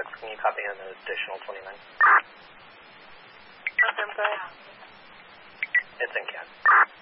6, can you copy an additional 29? Confirm, go ahead. It's in CAD.